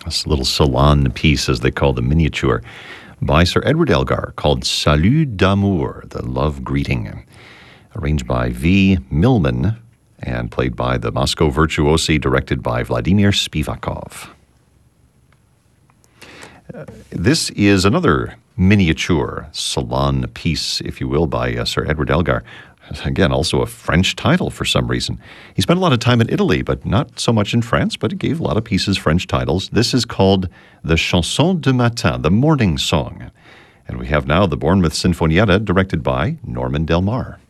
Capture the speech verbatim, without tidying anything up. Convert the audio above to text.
This little salon piece, as they call the miniature, by Sir Edward Elgar, called Salut d'amour, the love greeting, arranged by V. Millman and played by the Moscow Virtuosi, directed by Vladimir Spivakov. Uh, this is another miniature salon piece, if you will, by uh, Sir Edward Elgar. Again, also a French title for some reason. He spent a lot of time in Italy, but not so much in France, but he gave a lot of pieces French titles. This is called the Chanson du Matin, the morning song. And we have now the Bournemouth Sinfonietta, directed by Norman Del Mar.